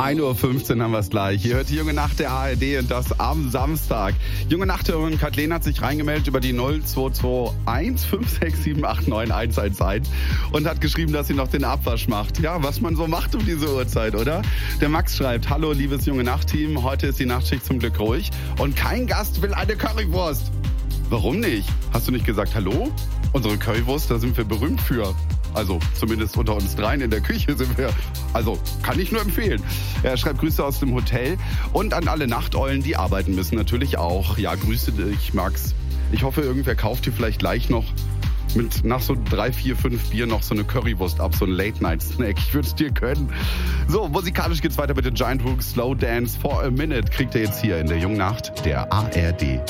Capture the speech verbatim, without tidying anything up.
ein Uhr fünfzehn haben wir es gleich. Hier hört die Junge Nacht der A R D und das am Samstag. Junge Nachthörerin Kathleen hat sich reingemeldet über die null zwei zwei eins fünf sechs sieben acht neun eins eins eins und hat geschrieben, dass sie noch den Abwasch macht. Ja, was man so macht um diese Uhrzeit, oder? Der Max schreibt, hallo liebes Junge Nacht-Team, heute ist die Nachtschicht zum Glück ruhig und kein Gast will eine Currywurst. Warum nicht? Hast du nicht gesagt hallo? Unsere Currywurst, da sind wir berühmt für. Also zumindest unter uns dreien in der Küche sind wir. Also kann ich nur empfehlen. Er schreibt Grüße aus dem Hotel und an alle Nachteulen, die arbeiten müssen natürlich auch. Ja, grüße dich, Max. Ich hoffe, irgendwer kauft dir vielleicht gleich noch mit nach so drei, vier, fünf Bier noch so eine Currywurst ab, so ein Late-Night-Snack. Ich würde es dir gönnen. So, musikalisch geht's weiter mit den Giant Rooks Slow Dance for a Minute. Kriegt ihr jetzt hier in der Jungen Nacht der A R D.